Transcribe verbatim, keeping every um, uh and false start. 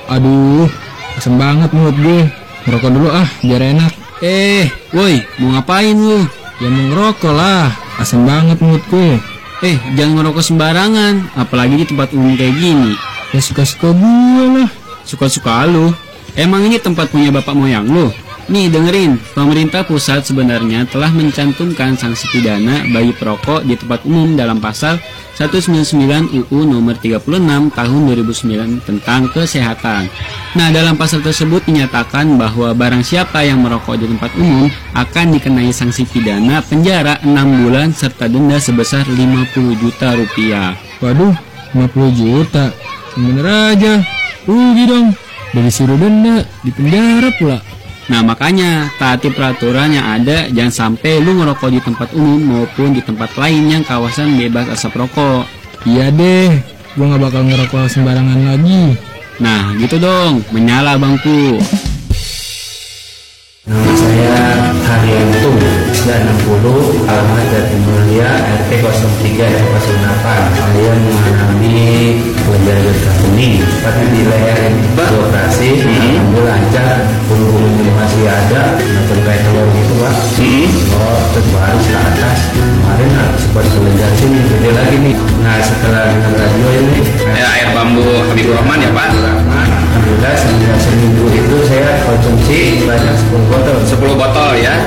Aduh, asem banget mulut gue. Ngerokok dulu ah, biar enak. Eh, woi, mau ngapain lu? Ya mau ngerokok lah, asem banget mulut gue. Eh, jangan ngerokok sembarangan, apalagi di tempat umum kayak gini. Ya suka-suka gue lah. Suka-suka lu. Emang ini tempat punya bapak moyang lu? Nih dengerin, pemerintah pusat sebenarnya telah mencantumkan sanksi pidana bagi perokok di tempat umum dalam pasal seratus sembilan puluh sembilan U U nomor tiga puluh enam tahun dua ribu sembilan tentang kesehatan. Nah, dalam pasal tersebut dinyatakan bahwa barang siapa yang merokok di tempat umum akan dikenai sanksi pidana penjara enam bulan serta denda sebesar lima puluh juta rupiah. Waduh, lima puluh juta. Bener aja, rugi dong. Dari suruh denda, di penjara pula. Nah makanya taati peraturan yang ada, jangan sampai lu ngerokok di tempat umum maupun di tempat lain yang kawasan bebas asap rokok. Iya deh, gue gak bakal ngerokok sembarangan lagi. Nah gitu dong, menyala bangku. Nama saya Haryanto, usia enam puluh, alamat Jati Mulia, R T nol tiga R W delapan. Saya mengalami kelenjar getah bening, tapi di leher ini dioperasi, alhamdulillah lancar, bulu-bulunya masih ada, macam kayak telur gitu pak. Oh, terus baru ke atas, kemarin sempat kelenjar sini, gede lagi nih. Nah setelah dengan radio ini, ya, air bambu Habibur Rahman ya pak. alhamdulillah seminggu, seminggu itu saya konsumsi banyak sepuluh botol. sepuluh botol ya.